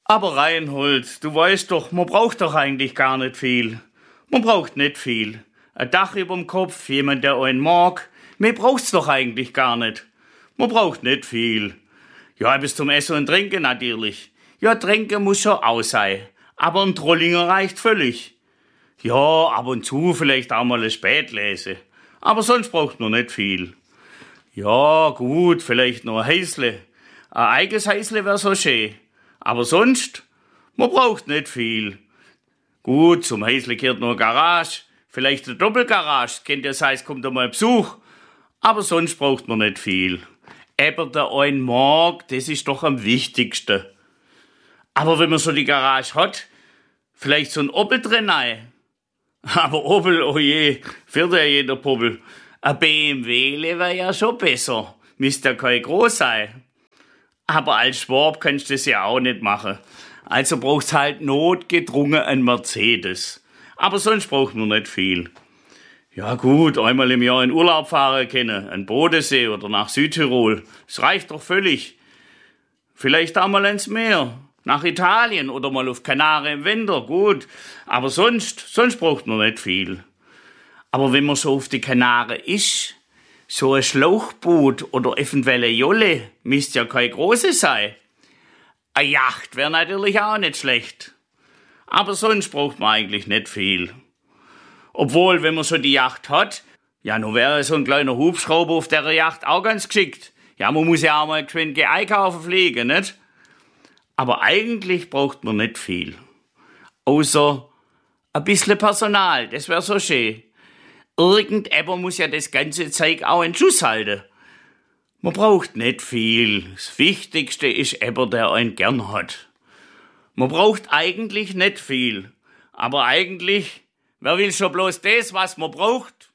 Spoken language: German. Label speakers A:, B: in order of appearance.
A: Aber Reinhold, du weißt doch, man braucht doch eigentlich gar nicht viel. Man braucht nicht viel. Ein Dach überm Kopf, jemand, der einen mag. Mehr braucht's doch eigentlich gar nicht. Man braucht nicht viel. Ja, bis zum Essen und Trinken natürlich. Ja, Trinken muss schon auch sein. Aber ein Trollinger reicht völlig. Ja, ab und zu vielleicht auch mal ein Spätlese. Aber sonst braucht man nicht viel. Ja, gut, vielleicht noch ein Häusle. Ein eigenes Häusle wär so schön. Aber sonst, man braucht nicht viel. Gut, zum Häusle gehört noch eine Garage. Vielleicht eine Doppelgarage, kennt das heißt, kommt einmal Besuch. Aber sonst braucht man nicht viel. Aber der ein mag, das ist doch am wichtigsten. Aber wenn man so die Garage hat, vielleicht so ein Opel drin rein. Aber Opel, oh je, fährt ja jeder Popel. Ein BMW wäre ja schon besser. Müsste ja kein groß sein. Aber als Schwab kannst du das ja auch nicht machen. Also braucht's halt notgedrungen einen Mercedes. Aber sonst braucht man nicht viel. Ja gut, einmal im Jahr in Urlaub fahren können, an Bodensee oder nach Südtirol. Das reicht doch völlig. Vielleicht auch mal ins Meer, nach Italien oder mal auf Kanaren im Winter, gut. Aber sonst braucht man nicht viel. Aber wenn man so auf die Kanaren ist, so ein Schlauchboot oder eventuell eine Jolle, müsste ja kein großes sein. Eine Yacht wäre natürlich auch nicht schlecht. Aber sonst braucht man eigentlich nicht viel. Obwohl, wenn man so die Yacht hat, ja, nun wäre so ein kleiner Hubschrauber auf der Yacht auch ganz geschickt. Ja, man muss ja auch mal geschwind einkaufen fliegen, nicht? Aber eigentlich braucht man nicht viel. Außer ein bisschen Personal, das wäre so schön. Irgendjemand muss ja das ganze Zeug auch in Schuss halten. Man braucht nicht viel. Das Wichtigste ist jemand, der einen gern hat. Man braucht eigentlich nicht viel. Aber eigentlich, wer will schon bloß das, was man braucht?